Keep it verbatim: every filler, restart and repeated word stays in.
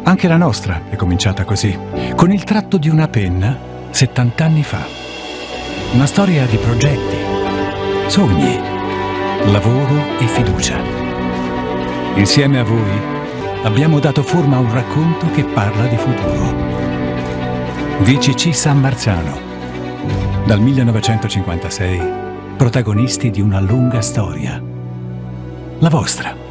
Anche la nostra è cominciata così, con il tratto di una penna, settant'anni fa. Una storia di progetti, sogni, lavoro e fiducia. Insieme a voi abbiamo dato forma a un racconto che parla di futuro. V C C San Marzano, dal millenovecentocinquantasei, protagonisti di una lunga storia. La vostra.